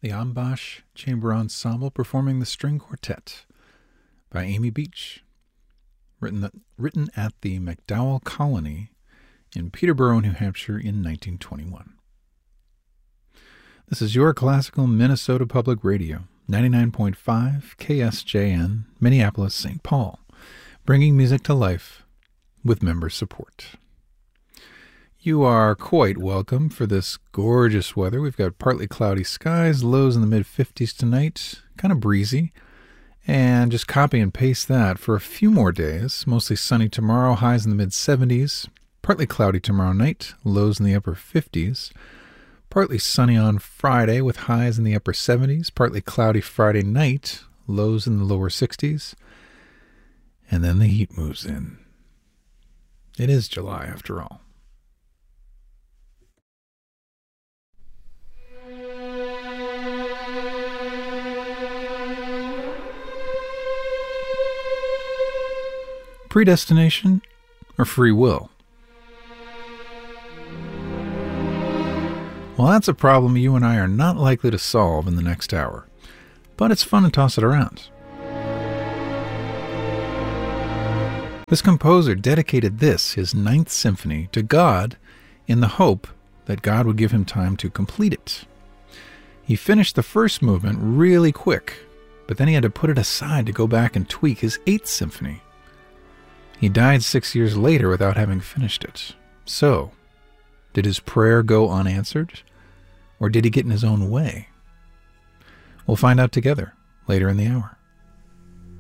The Ambash Chamber Ensemble performing the String Quartet by Amy Beach, written at the MacDowell Colony in Peterborough, New Hampshire in 1921. This is your classical Minnesota Public Radio, 99.5 KSJN, Minneapolis, St. Paul, bringing music to life with member support. You are quite welcome for this gorgeous weather. We've got partly cloudy skies, lows in the mid-50s tonight, kind of breezy. And just copy and paste that for a few more days. Mostly sunny tomorrow, highs in the mid-70s. Partly cloudy tomorrow night, lows in the upper 50s. Partly sunny on Friday with highs in the upper 70s. Partly cloudy Friday night, lows in the lower 60s. And then the heat moves in. It is July after all. Predestination or free will? Well, that's a problem you and I are not likely to solve in the next hour, but it's fun to toss it around. This composer dedicated his Ninth Symphony, to God in the hope that God would give him time to complete it. He finished the first movement really quick, but then he had to put it aside to go back and tweak his Eighth Symphony. He died 6 years later without having finished it. So, did his prayer go unanswered? Or did he get in his own way? We'll find out together later in the hour.